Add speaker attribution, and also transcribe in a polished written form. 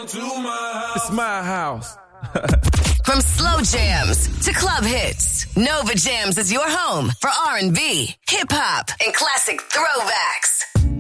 Speaker 1: It's my house.
Speaker 2: From slow jams to club hits, Nova Jams is your home for R&B, hip hop, and classic throwbacks.